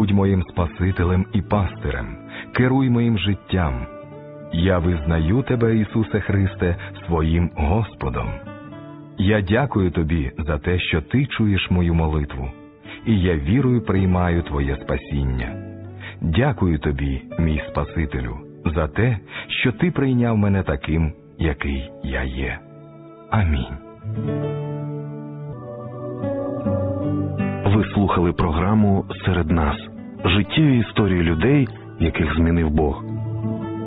Будь моїм Спасителем і пастирем, керуй моїм життям. Я визнаю Тебе, Ісусе Христе, своїм Господом. Я дякую Тобі за те, що Ти чуєш мою молитву, і я вірою приймаю Твоє спасіння. Дякую Тобі, мій Спасителю, за те, що Ти прийняв мене таким, який я є. Амінь. Ви слухали програму «Серед нас» – життєві історії людей, яких змінив Бог.